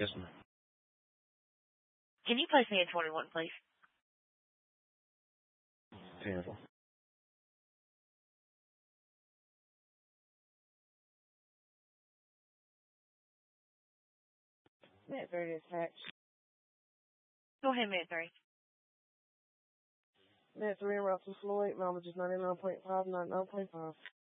Yes, ma'am. Can you place me at 21, please? Beautiful. Minute 30 dispatch. Go ahead, minute 3. Minute 3 in Russell Floyd, mileage is 99.5, 99.5.